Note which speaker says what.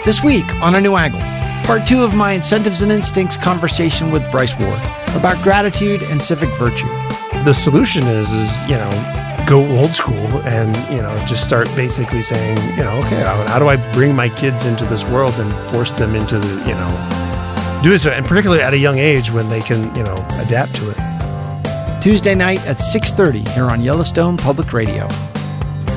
Speaker 1: This week on A New Angle, part 2 of my Incentives and Instincts conversation with Bryce Ward about gratitude and civic virtue.
Speaker 2: The solution is go old school and, just start basically saying, okay, how do I bring my kids into this world and force them into do so, and particularly at a young age when they can, adapt to it.
Speaker 1: Tuesday night at 6:30 here on Yellowstone Public Radio.